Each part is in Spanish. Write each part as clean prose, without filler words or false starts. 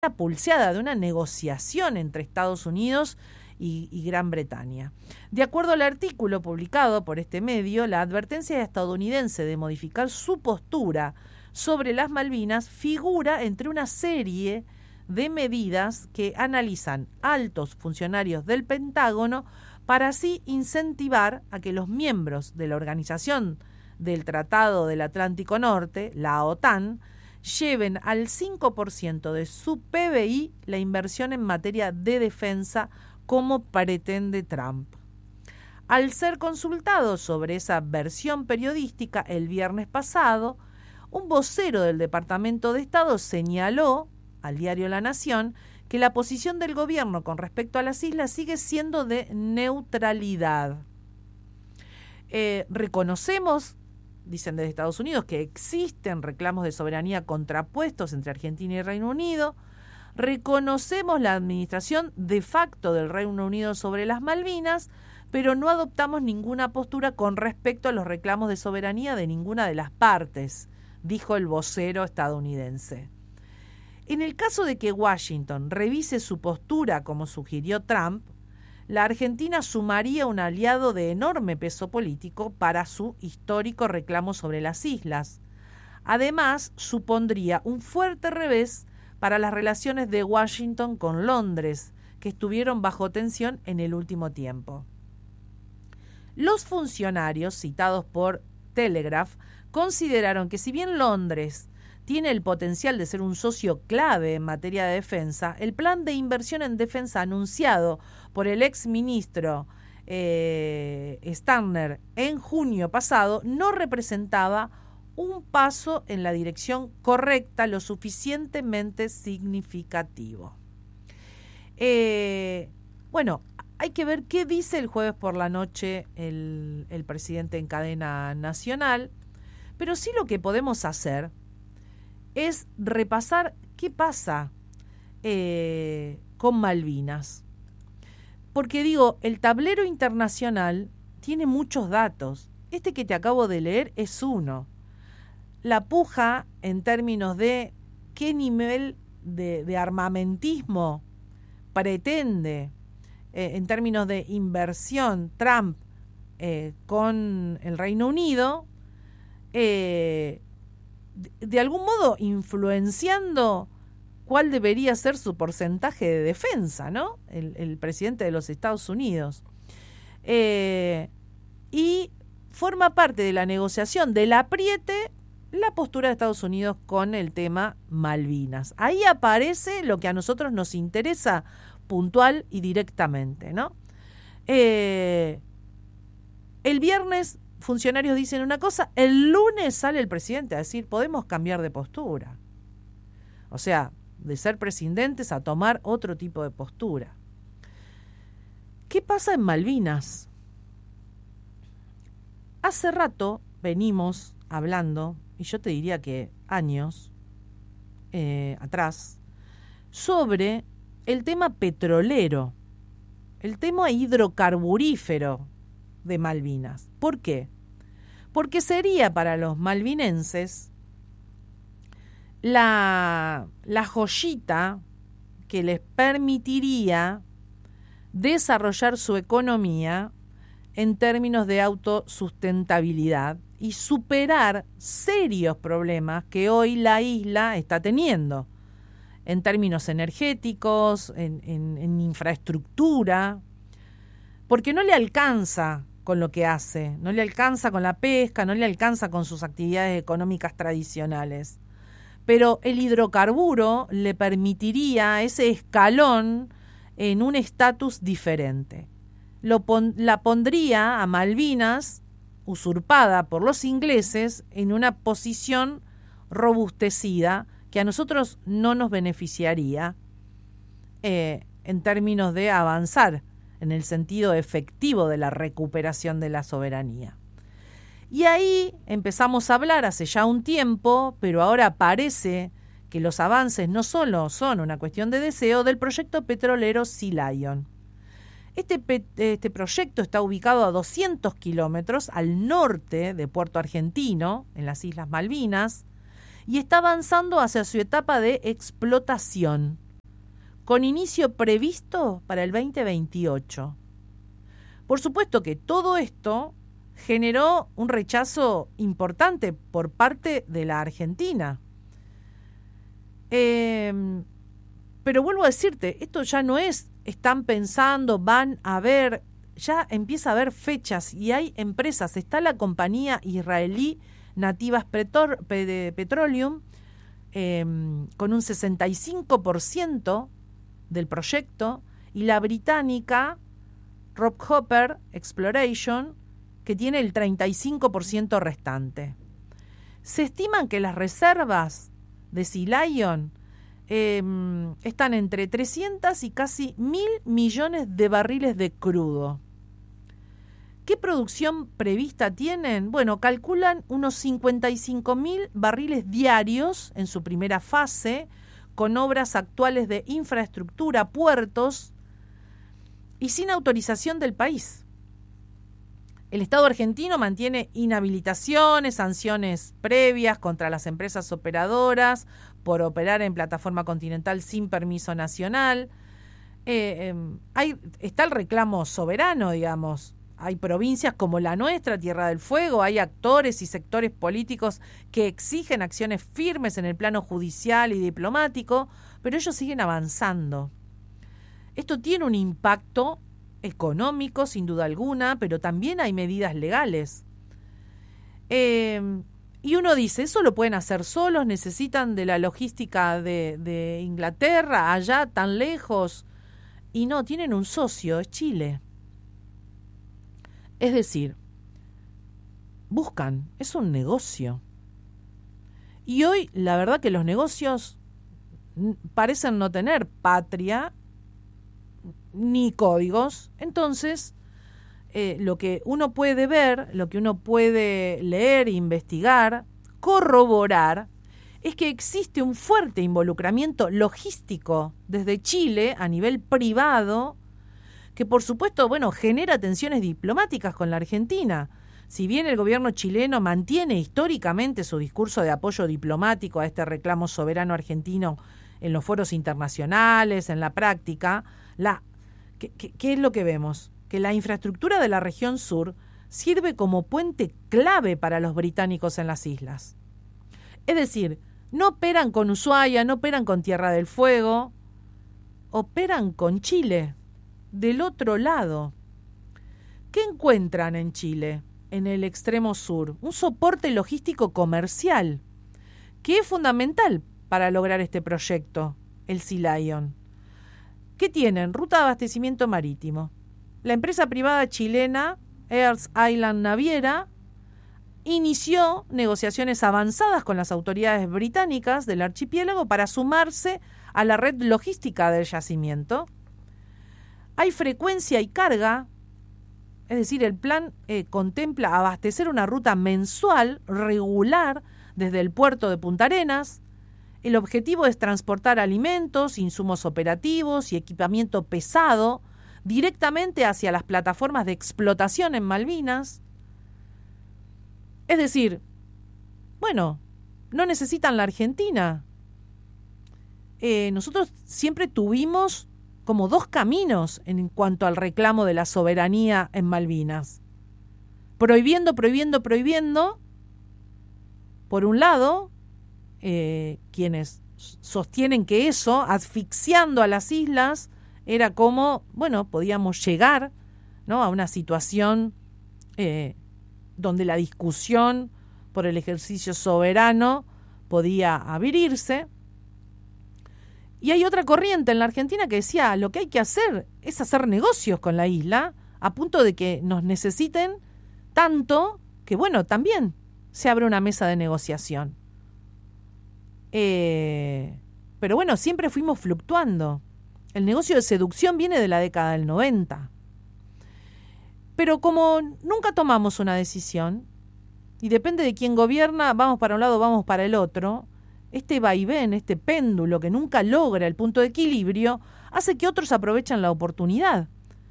pulseada de una negociación entre Estados Unidos y Gran Bretaña. De acuerdo al artículo publicado por este medio, la advertencia estadounidense de modificar su postura sobre las Malvinas figura entre una serie de medidas que analizan altos funcionarios del Pentágono para así incentivar a que los miembros de la Organización del Tratado del Atlántico Norte, la OTAN, lleven al 5% de su PBI la inversión en materia de defensa como pretende Trump. Al ser consultado sobre esa versión periodística el viernes pasado, un vocero del Departamento de Estado señaló al diario La Nación que la posición del gobierno con respecto a las islas sigue siendo de neutralidad. Reconocemos, dicen desde Estados Unidos, que existen reclamos de soberanía contrapuestos entre Argentina y Reino Unido. Reconocemos la administración de facto del Reino Unido sobre las Malvinas, pero no adoptamos ninguna postura con respecto a los reclamos de soberanía de ninguna de las partes, dijo el vocero estadounidense. En el caso de que Washington revise su postura como sugirió Trump, la Argentina sumaría un aliado de enorme peso político para su histórico reclamo sobre las islas. Además, supondría un fuerte revés para las relaciones de Washington con Londres, que estuvieron bajo tensión en el último tiempo. Los funcionarios citados por Telegraph consideraron que si bien Londres tiene el potencial de ser un socio clave en materia de defensa, el plan de inversión en defensa anunciado por el exministro Stanner en junio pasado no representaba un paso en la dirección correcta lo suficientemente significativo. Bueno, hay que ver qué dice el jueves por la noche el presidente en cadena nacional, pero sí lo que podemos hacer es repasar qué pasa con Malvinas. Porque digo, el tablero internacional tiene muchos datos. Este que te acabo de leer es uno. La puja en términos de qué nivel de armamentismo pretende, en términos de inversión, Trump con el Reino Unido, de algún modo influenciando cuál debería ser su porcentaje de defensa, ¿no? El presidente de los Estados Unidos. Y forma parte de la negociación del apriete la postura de Estados Unidos con el tema Malvinas. Ahí aparece lo que a nosotros nos interesa puntual y directamente, ¿no? El viernes funcionarios dicen una cosa, el lunes sale el presidente a decir, podemos cambiar de postura. O sea, de ser presidentes a tomar otro tipo de postura. ¿Qué pasa en Malvinas? Hace rato venimos hablando, y yo te diría que años atrás, sobre el tema petrolero, el tema hidrocarburífero de Malvinas. ¿Por qué? Porque sería para los malvinenses la joyita que les permitiría desarrollar su economía en términos de autosustentabilidad y superar serios problemas que hoy la isla está teniendo en términos energéticos, en infraestructura, porque no le alcanza con lo que hace, no le alcanza con la pesca, no le alcanza con sus actividades económicas tradicionales. Pero el hidrocarburo le permitiría ese escalón en un estatus diferente. La pondría a Malvinas, usurpada por los ingleses, en una posición robustecida que a nosotros no nos beneficiaría en términos de avanzar en el sentido efectivo de la recuperación de la soberanía. Y ahí empezamos a hablar hace ya un tiempo, pero ahora parece que los avances no solo son una cuestión de deseo, del proyecto petrolero Sea Lion. Este proyecto está ubicado a 200 kilómetros al norte de Puerto Argentino, en las Islas Malvinas, y está avanzando hacia su etapa de explotación. con inicio previsto para el 2028. Por supuesto que todo esto generó un rechazo importante por parte de la Argentina. Pero vuelvo a decirte, esto ya no están pensando, van a ver, ya empieza a haber fechas y hay empresas. Está la compañía israelí Nativas Petroleum con un 65% del proyecto, y la británica Rob Hopper Exploration, que tiene el 35% restante. Se estiman que las reservas de Sea Lion están entre 300 y casi 1.000 millones de barriles de crudo. ¿Qué producción prevista tienen? Bueno, calculan unos 55.000 barriles diarios en su primera fase, con obras actuales de infraestructura, puertos y sin autorización del país. El Estado argentino mantiene inhabilitaciones, sanciones previas contra las empresas operadoras por operar en plataforma continental sin permiso nacional. Está el reclamo soberano, digamos. Hay provincias como la nuestra, Tierra del Fuego, hay actores y sectores políticos que exigen acciones firmes en el plano judicial y diplomático, pero ellos siguen avanzando. Esto tiene un impacto económico, sin duda alguna, pero también hay medidas legales. Y uno dice, ¿eso lo pueden hacer solos? ¿Necesitan de la logística de Inglaterra, allá tan lejos? Y no, tienen un socio, es Chile. Es decir, buscan, es un negocio. Y hoy la verdad que los negocios parecen no tener patria ni códigos. Entonces, lo que uno puede ver, lo que uno puede leer, investigar, corroborar, es que existe un fuerte involucramiento logístico desde Chile a nivel privado, que por supuesto, genera tensiones diplomáticas con la Argentina. Si bien el gobierno chileno mantiene históricamente su discurso de apoyo diplomático a este reclamo soberano argentino en los foros internacionales, en la práctica, ¿qué es lo que vemos? Que la infraestructura de la región sur sirve como puente clave para los británicos en las islas. Es decir, no operan con Ushuaia, no operan con Tierra del Fuego, operan con Chile. Del otro lado, ¿qué encuentran en Chile, en el extremo sur? Un soporte logístico comercial, que es fundamental para lograr este proyecto, el Sea Lion. ¿Qué tienen? Ruta de abastecimiento marítimo. La empresa privada chilena, Earth Island Naviera, inició negociaciones avanzadas con las autoridades británicas del archipiélago para sumarse a la red logística del yacimiento. Hay frecuencia y carga, es decir, el plan contempla abastecer una ruta mensual regular desde el puerto de Punta Arenas. El objetivo es transportar alimentos, insumos operativos y equipamiento pesado directamente hacia las plataformas de explotación en Malvinas. Es decir, no necesitan la Argentina. Nosotros siempre tuvimos como dos caminos en cuanto al reclamo de la soberanía en Malvinas. Prohibiendo. Por un lado, quienes sostienen que eso, asfixiando a las islas, era como, podíamos llegar, ¿no?, a una situación donde la discusión por el ejercicio soberano podía abrirse. Y hay otra corriente en la Argentina que decía, lo que hay que hacer es hacer negocios con la isla, a punto de que nos necesiten tanto que, también se abre una mesa de negociación. Pero siempre fuimos fluctuando. El negocio de seducción viene de la década del 90. Pero como nunca tomamos una decisión, y depende de quién gobierna, vamos para un lado, vamos para el otro, este vaivén, este péndulo que nunca logra el punto de equilibrio, hace que otros aprovechen la oportunidad.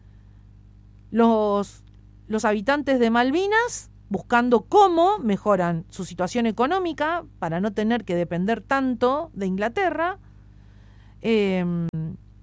Los habitantes de Malvinas, buscando cómo mejoran su situación económica para no tener que depender tanto de Inglaterra,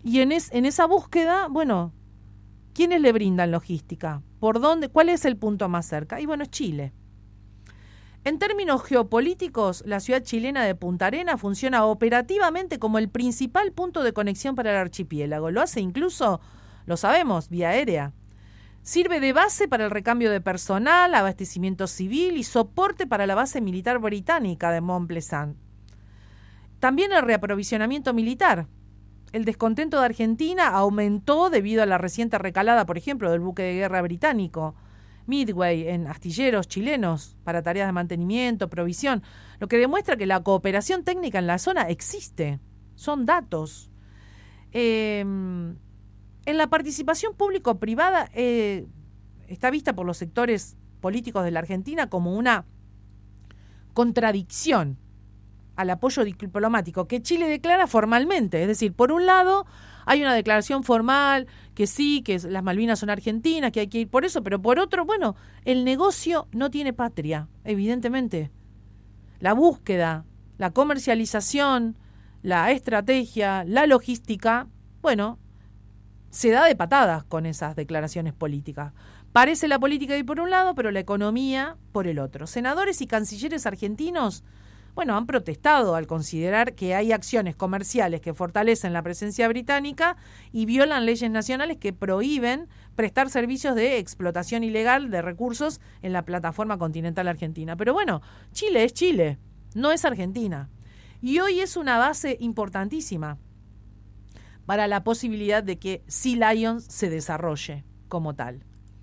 Y en esa búsqueda, bueno, ¿quiénes le brindan logística? ¿Por dónde? ¿Cuál es el punto más cerca? Y bueno, es Chile. En términos geopolíticos, la ciudad chilena de Punta Arenas funciona operativamente como el principal punto de conexión para el archipiélago. Lo hace incluso, lo sabemos, vía aérea. Sirve de base para el recambio de personal, abastecimiento civil y soporte para la base militar británica de Mont Pleasant. También el reaprovisionamiento militar. El descontento de Argentina aumentó debido a la reciente recalada, por ejemplo, del buque de guerra británico Midway en astilleros chilenos para tareas de mantenimiento, provisión, lo que demuestra que la cooperación técnica en la zona existe. Son datos. En la participación público-privada está vista por los sectores políticos de la Argentina como una contradicción al apoyo diplomático que Chile declara formalmente. Es decir, por un lado hay una declaración formal que sí, que las Malvinas son argentinas, que hay que ir por eso, pero por otro, bueno, el negocio no tiene patria, evidentemente. La búsqueda, la comercialización, la estrategia, la logística, bueno, se da de patadas con esas declaraciones políticas. Parece la política ir por un lado, pero la economía por el otro. Senadores y cancilleres argentinos, bueno, han protestado al considerar que hay acciones comerciales que fortalecen la presencia británica y violan leyes nacionales que prohíben prestar servicios de explotación ilegal de recursos en la plataforma continental argentina. Pero bueno, Chile es Chile, no es Argentina. Y hoy es una base importantísima para la posibilidad de que Sea Lions se desarrolle como tal.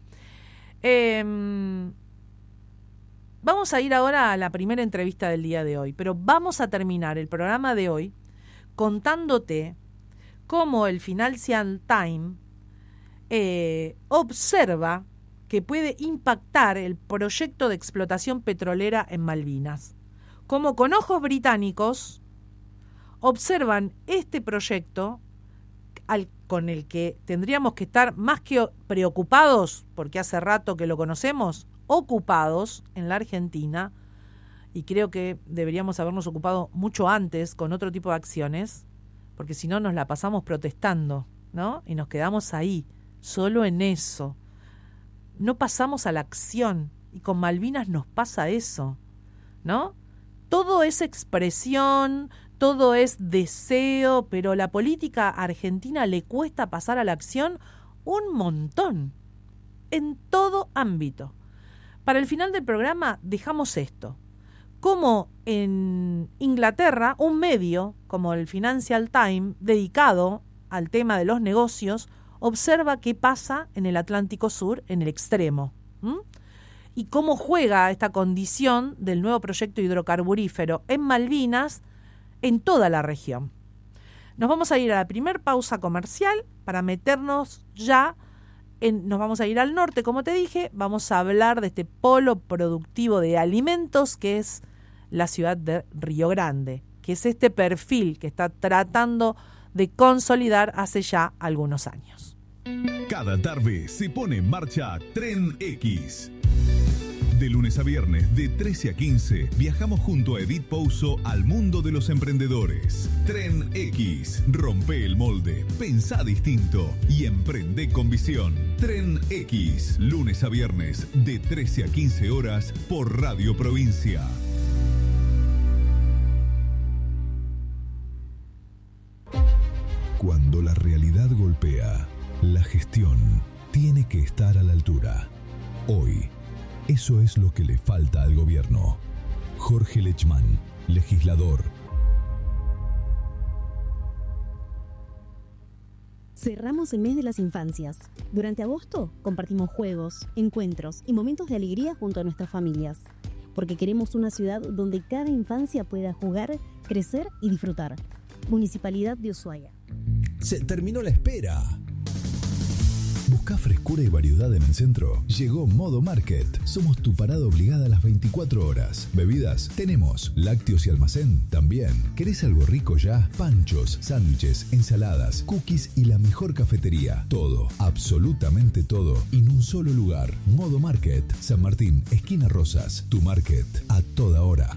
Vamos a ir ahora a la primera entrevista del día de hoy, pero vamos a terminar el programa de hoy contándote cómo el Financial Times observa que puede impactar el proyecto de explotación petrolera en Malvinas. Como con ojos británicos observan este proyecto con el que tendríamos que estar más que preocupados, porque hace rato que lo conocemos, ocupados en la Argentina, y creo que deberíamos habernos ocupado mucho antes con otro tipo de acciones, porque si no nos la pasamos protestando, ¿no? Y nos quedamos ahí, solo en eso. No pasamos a la acción, y con Malvinas nos pasa eso, ¿no? Todo es expresión, todo es deseo, pero a la política argentina le cuesta pasar a la acción un montón, en todo ámbito. Para el final del programa dejamos esto. Como en Inglaterra, un medio como el Financial Times, dedicado al tema de los negocios, observa qué pasa en el Atlántico Sur, en el extremo. Y cómo juega esta condición del nuevo proyecto hidrocarburífero en Malvinas, en toda la región. Nos vamos a ir a la primer pausa comercial para meternos ya. Nos vamos a ir al norte, como te dije, vamos a hablar de este polo productivo de alimentos que es la ciudad de Río Grande, que es este perfil que está tratando de consolidar hace ya algunos años. Cada tarde se pone en marcha Tren X. De lunes a viernes, de 13 a 15, viajamos junto a Edith Pouso al mundo de los emprendedores. Tren X. Rompe el molde, pensá distinto y emprende con visión. Tren X. Lunes a viernes, de 13 a 15 horas, por Radio Provincia. Cuando la realidad golpea, la gestión tiene que estar a la altura. Hoy, eso es lo que le falta al gobierno. Jorge Lechman, legislador. Cerramos el mes de las infancias. Durante agosto compartimos juegos, encuentros y momentos de alegría junto a nuestras familias. Porque queremos una ciudad donde cada infancia pueda jugar, crecer y disfrutar. Municipalidad de Ushuaia. Se terminó la espera. Busca frescura y variedad en el centro. Llegó Modo Market. Somos tu parada obligada a las 24 horas. Bebidas, tenemos. Lácteos y almacén, también. ¿Querés algo rico ya? Panchos, sándwiches, ensaladas, cookies y la mejor cafetería. Todo, absolutamente todo, en un solo lugar. Modo Market. San Martín, esquina Rosas. Tu market, a toda hora.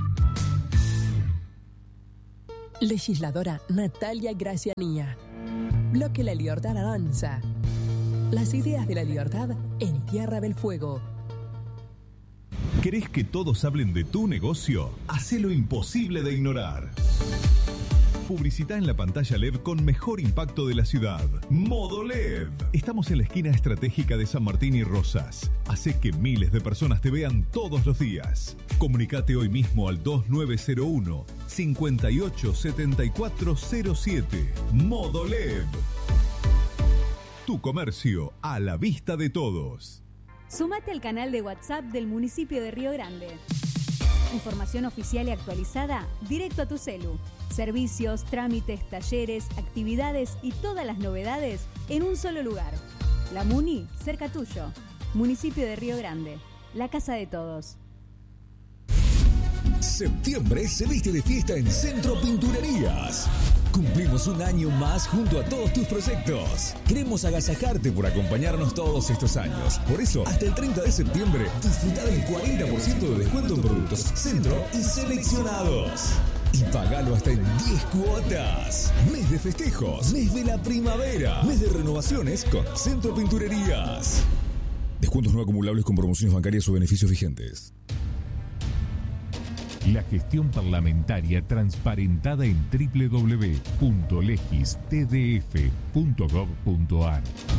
Legisladora Natalia Gracianía. Bloque La Libertad avanza. Las ideas de la libertad en Tierra del Fuego. ¿Querés que todos hablen de tu negocio? Hacé lo imposible de ignorar. Publicita en la pantalla LED con mejor impacto de la ciudad. Modo LED. Estamos en la esquina estratégica de San Martín y Rosas. Hacé que miles de personas te vean todos los días. Comunicate hoy mismo al 2901 587407. Modo LED. Tu comercio a la vista de todos. Sumate al canal de WhatsApp del municipio de Río Grande. Información oficial y actualizada directo a tu celu. Servicios, trámites, talleres, actividades y todas las novedades en un solo lugar. La Muni, cerca tuyo. Municipio de Río Grande. La casa de todos. Septiembre se viste de fiesta en Centro Pinturerías. Cumplimos un año más junto a todos tus proyectos. Queremos agasajarte por acompañarnos todos estos años. Por eso, hasta el 30 de septiembre, disfruta del 40% de descuento en productos Centro y seleccionados. Y pagalo hasta en 10 cuotas. Mes de festejos, mes de la primavera, mes de renovaciones con Centro Pinturerías. Descuentos no acumulables con promociones bancarias o beneficios vigentes. La gestión parlamentaria transparentada en www.legistdf.gov.ar.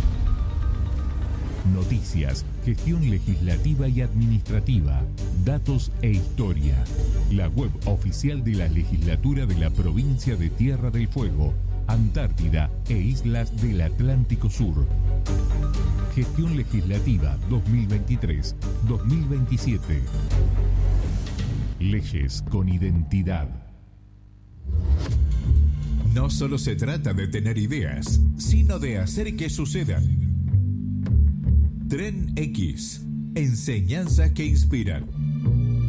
Noticias, gestión legislativa y administrativa, datos e historia. La web oficial de la legislatura de la provincia de Tierra del Fuego, Antártida e Islas del Atlántico Sur. Gestión legislativa 2023-2027. Leyes con identidad. No solo se trata de tener ideas, sino de hacer que sucedan. Tren X. Enseñanzas que inspiran.